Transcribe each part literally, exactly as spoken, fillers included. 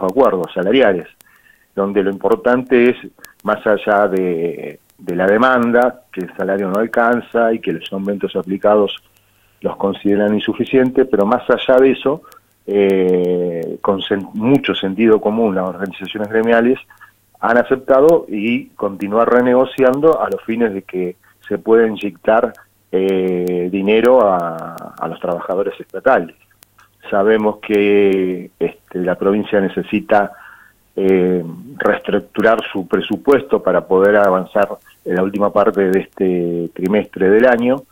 acuerdos salariales, donde lo importante es, más allá de, de la demanda, que el salario no alcanza y que los aumentos aplicados los consideran insuficientes, pero más allá de eso, eh, con sen mucho sentido común, las organizaciones gremiales han aceptado y continuar renegociando a los fines de que se pueda inyectar eh, dinero a, a los trabajadores estatales. Sabemos que este, la provincia necesita eh, reestructurar su presupuesto para poder avanzar en la última parte de este trimestre del año,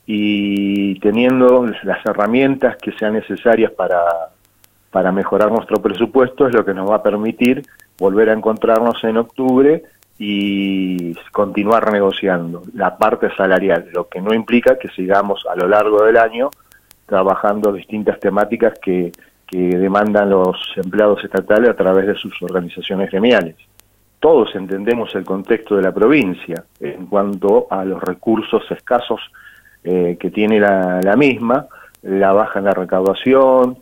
y teniendo las herramientas que sean necesarias para, para mejorar nuestro presupuesto es lo que nos va a permitir volver a encontrarnos en octubre y continuar negociando la parte salarial, lo que no implica que sigamos a lo largo del año trabajando distintas temáticas que, que demandan los empleados estatales a través de sus organizaciones gremiales. Todos entendemos el contexto de la provincia en cuanto a los recursos escasos eh, que tiene la, la misma, la baja en la recaudación.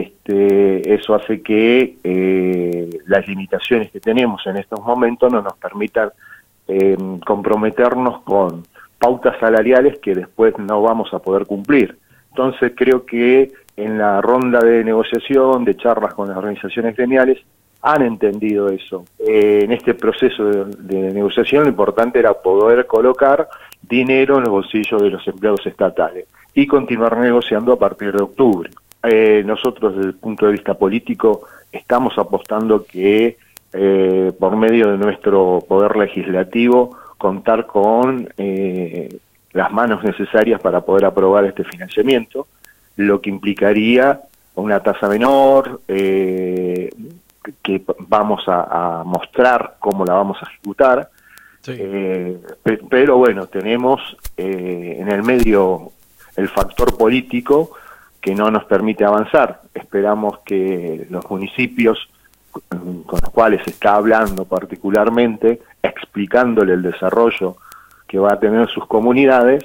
Este, eso hace que eh, las limitaciones que tenemos en estos momentos no nos permitan eh, comprometernos con pautas salariales que después no vamos a poder cumplir. Entonces creo que en la ronda de negociación, de charlas con las organizaciones gremiales, han entendido eso. Eh, en este proceso de, de negociación lo importante era poder colocar dinero en los bolsillos de los empleados estatales y continuar negociando a partir de octubre. Eh, nosotros desde el punto de vista político estamos apostando que eh, por medio de nuestro poder legislativo contar con eh, las manos necesarias para poder aprobar este financiamiento, lo que implicaría una tasa menor, eh, que vamos a, a mostrar cómo la vamos a ejecutar, sí. eh, pe pero bueno, tenemos eh, en el medio el factor político que no nos permite avanzar. Esperamos que los municipios con los cuales se está hablando particularmente, explicándole el desarrollo que va a tener sus comunidades,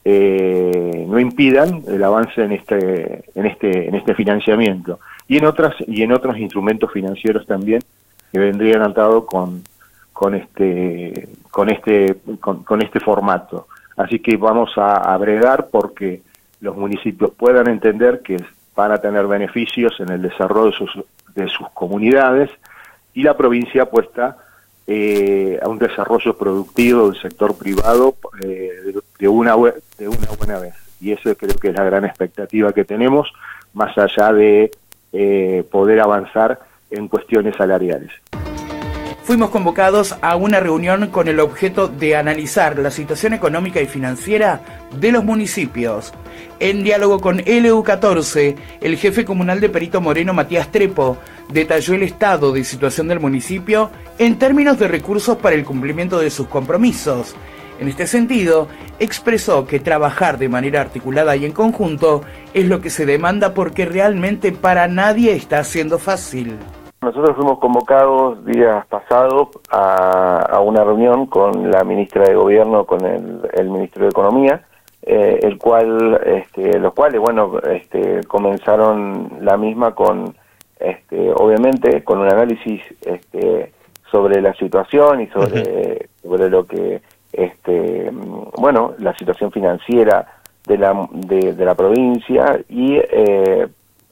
eh, no impidan el avance en este, en este, en este financiamiento y en otras y en otros instrumentos financieros también que vendrían atados con con este con este con, con este formato. Así que vamos a, a bregar porque los municipios puedan entender que van a tener beneficios en el desarrollo de sus, de sus comunidades, y la provincia apuesta eh, a un desarrollo productivo del sector privado eh, de, de, una, de una buena vez. Y eso creo que es la gran expectativa que tenemos, más allá de eh, poder avanzar en cuestiones salariales. Fuimos convocados a una reunión con el objeto de analizar la situación económica y financiera de los municipios. En diálogo con L U catorce, el jefe comunal de Perito Moreno, Matías Trepo, detalló el estado de situación del municipio en términos de recursos para el cumplimiento de sus compromisos. En este sentido, expresó que trabajar de manera articulada y en conjunto es lo que se demanda porque realmente para nadie está siendo fácil. Nosotros fuimos convocados días pasados a, a una reunión con la ministra de Gobierno, con el, el ministro de Economía, eh, el cual, este, los cuales, bueno, este, comenzaron la misma con, este, obviamente, con un análisis este, sobre la situación y sobre, uh-huh. sobre lo que, este, bueno, la situación financiera de la de, de la provincia y eh,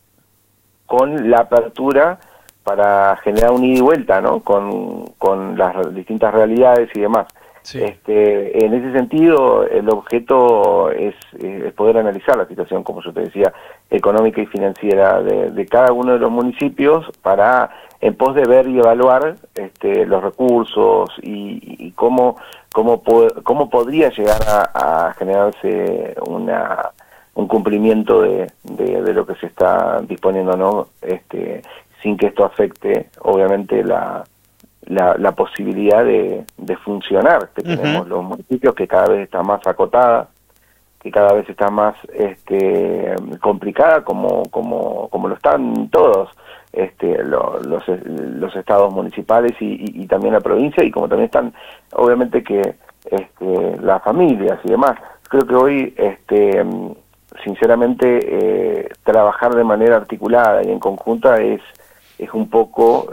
con la apertura para generar un ida y vuelta, ¿no? Con, con las distintas realidades y demás. Sí. Este, en ese sentido, el objeto es, es poder analizar la situación, como yo te decía, económica y financiera de, de cada uno de los municipios para, en pos de ver y evaluar este, los recursos y, y cómo, cómo, po cómo podría llegar a, a generarse una, un cumplimiento de, de, de lo que se está disponiendo, ¿no? Este, sin que esto afecte, obviamente, la, la, la posibilidad de, de funcionar que uh-huh. tenemos los municipios, que cada vez está más acotada, que cada vez está más este, complicada, como, como, como lo están todos este, lo, los, los estados municipales y, y, y también la provincia, y como también están, obviamente, que este, las familias y demás. Creo que hoy, este, sinceramente, eh, trabajar de manera articulada y en conjunta es es un poco